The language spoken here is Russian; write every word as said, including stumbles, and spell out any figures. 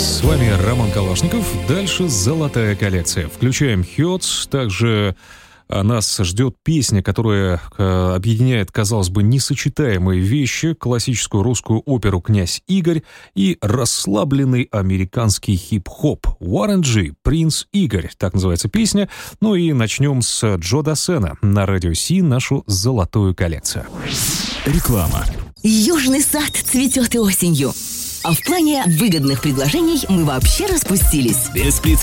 С вами Роман Калашников. Дальше золотая коллекция. Включаем Хёрдс. Также нас ждет песня, которая объединяет, казалось бы, несочетаемые вещи: классическую русскую оперу «Князь Игорь» и расслабленный американский хип-хоп. Уоррен Джи, «Принц Игорь», так называется песня. Ну и начнем с Джо Дассена на Радио Си, нашу золотую коллекцию. Реклама. Южный сад цветет и осенью. А в плане выгодных предложений мы вообще распустились. Без